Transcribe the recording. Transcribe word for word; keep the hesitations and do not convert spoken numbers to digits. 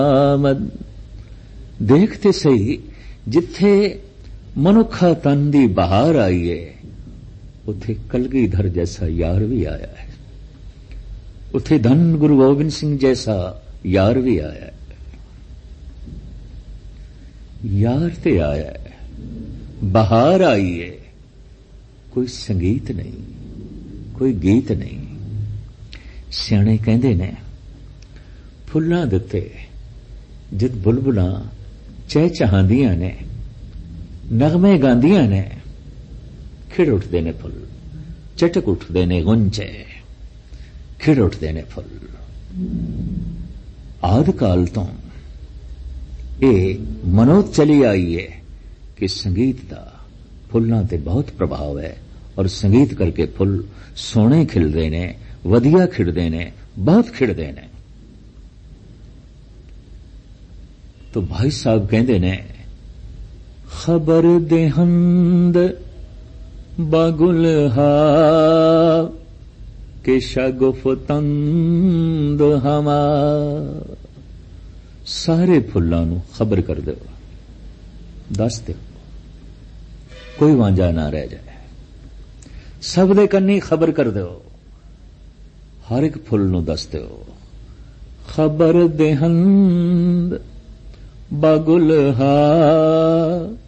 ਆਮਦ। ਦੇਖਤੇ ਸਹੀ ਜਿੱਥੇ ਮਨੁੱਖਾ ਤਨ ਦੀ ਬਹਾਰ ਆਈ ਹੈ, ਉੱਥੇ ਕਲਗੀਧਰ ਜੈਸਾ ਯਾਰ ਵੀ ਆਇਆ ਹੈ, ਉੱਥੇ ਧੰਨ ਗੁਰੂ ਗੋਬਿੰਦ ਸਿੰਘ ਜੈਸਾ ਯਾਰ ਵੀ ਆਇਆ ਹੈ। ਯਾਰ ਤੇ ਆਇਆ ਹੈ, ਬਹਾਰ ਆਈ ਹੈ, ਕੋਈ ਸੰਗੀਤ ਨਹੀਂ, ਕੋਈ ਗੀਤ ਨਹੀਂ। ਸਿਆਣੇ ਕਹਿੰਦੇ ਨੇ ਫੁੱਲਾਂ ਦੇ ਉੱਤੇ ਜਦ ਬੁਲਬੁਲਾਂ ਚਹਿਚਹਾਉਂਦੀਆਂ ਨੇ, ਨਗਮੇ ਗਾਉਂਦੀਆਂ ਨੇ, ਖਿੜ ਉੱਠਦੇ ਨੇ ਫੁੱਲ, ਚਟਕ ਉੱਠਦੇ ਨੇ ਗੁੰਝੇ, ਖਿੜ ਉੱਠਦੇ ਨੇ ਫੁੱਲ। ਆਦਿ ਕਾਲ ਤੋਂ ਇਹ ਮਨੋਤ ਚਲੀ ਆਈ ਹੈ ਕਿ ਸੰਗੀਤ ਦਾ ਫੁੱਲਾਂ ਤੇ ਬਹੁਤ ਪ੍ਰਭਾਵ ਹੈ, ਔਰ ਸੰਗੀਤ ਕਰਕੇ ਫੁੱਲ ਸੋਹਣੇ ਖਿਲਦੇ ਨੇ, ਵਧੀਆ ਖਿੜਦੇ ਨੇ, ਬਹੁਤ ਖਿੜਦੇ ਨੇ। तो भाई साहब कहते ने खबर देहंद बगुलहा के शगुफ्तंद हमा। सारे फुल्लां नूं खबर कर दो, दस दो, कोई वांझा ना रह जाए। सब दे कन्नी खबर कर दो, हर एक फुल नूं दस दो। खबर देहंद बगुलहा